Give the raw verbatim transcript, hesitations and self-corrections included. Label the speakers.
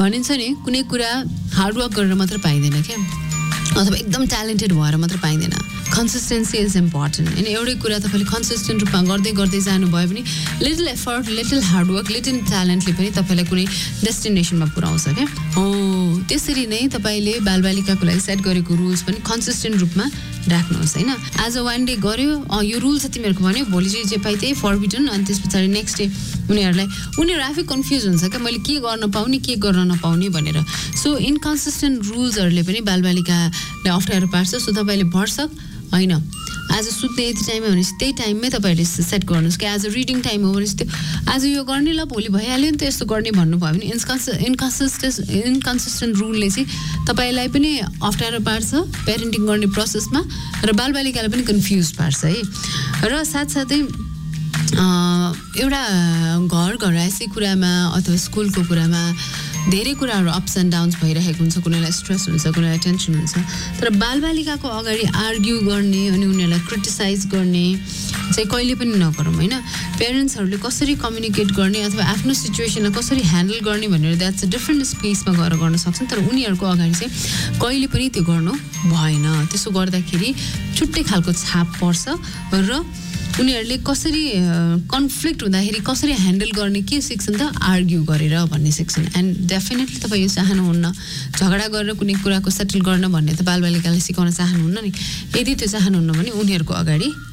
Speaker 1: भनिन्छ नि कुनै कुरा हार्डवर्क गरेर मात्र पाइँदैन क्या, अथवा एकदम ट्यालेन्टेड भएर मात्र पाइँदैन। कन्सिस्टेन्सी इज इम्पोर्टेन्ट होइन। एउटै कुरा तपाईँले कन्सिस्टेन्ट रूपमा गर्दै गर्दै जानुभयो भने little effort, little hard work, little ट्यालेन्टले पनि तपाईँलाई कुनै डेस्टिनेसनमा पुर्याउँछ क्या। हो त्यसरी नै तपाईँले बालबालिकाको लागि सेट गरेको रुल्स पनि कन्सिस्टेन्ट रूपमा राख्नुहोस् होइन। आज वान डे गऱ्यो यो रुल छ तिमीहरूको भन्यो, भोलि चाहिँ जे पाइ त्यही फरबिडन, अनि त्यस पछाडि नेक्स्ट डे उनीहरूलाई उनीहरू आफै कन्फ्युज हुन्छ क्या, मैले के गर्न पाउने के गर्न नपाउने भनेर। सो इन्कन्सिस्टेन्ट रुल्सहरूले पनि बालबालिकालाई अप्ठ्यारो पार्छ। सो तपाईँले भरसक होइन आज सुत्ने यति टाइममा भनेपछि त्यही टाइममै तपाईँहरूले सेट गर्नुहोस् कि आज रिडिङ टाइम हो भनेपछि त्यो आज यो गर्ने ल भोलि भइहाल्यो नि त यस्तो गर्ने भन्नुभयो भने इन्कन्स इन्कन्सिस्टेन्स इन्कन्सिस्टेन्ट रुलले चाहिँ तपाईँलाई पनि अप्ठ्यारो पार्छ पेरेन्टिङ गर्ने प्रोसेसमा, र बालबालिकालाई पनि कन्फ्युज पार्छ है। र साथसाथै एउटा घर घरैसी कुरामा अथवा स्कुलको कुरामा धेरै कुराहरू अप्स एन्ड डाउन्स भइरहेको हुन्छ, कुनैलाई स्ट्रेस हुन्छ, कुनैलाई टेन्सन हुन्छ। तर बालबालिकाको अगाडि आर्ग्यु गर्ने अनि उनीहरूलाई क्रिटिसाइज गर्ने चाहिँ कहिले पनि नगरौँ होइन। पेरेन्ट्सहरूले कसरी कम्युनिकेट गर्ने अथवा आफ्नो सिचुएसनलाई कसरी ह्यान्डल गर्ने भनेर द्याट्स अ डिफ्रेन्ट स्पेसमा गएर गर्न सक्छन्, तर उनीहरूको अगाडि चाहिँ कहिले पनि त्यो गर्नु भएन। त्यसो गर्दाखेरि छुट्टै खालको छाप पर्छ र उनीहरूले कसरी कन्फ्लिक्ट हुँदाखेरि कसरी ह्यान्डल गर्ने के सिक्छन् त, आर्ग्यु गरेर भन्ने सिक्छन्। एन्ड डेफिनेटली तपाईँ यो चाहनुहुन्न झगडा गरेर कुनै कुराको सेटल गर्न भन्ने त बालबालिकालाई सिकाउन चाहनुहुन्न नि। यदि त्यो चाहनुहुन्न भने उनीहरूको अगाडि